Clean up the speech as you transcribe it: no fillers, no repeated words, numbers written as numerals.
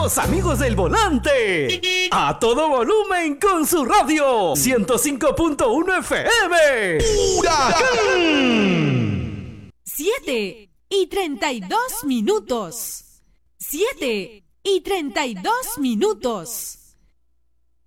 Los amigos del volante. A todo volumen con su radio. 105.1 FM. ¡Huracán! 7:32. 7:32.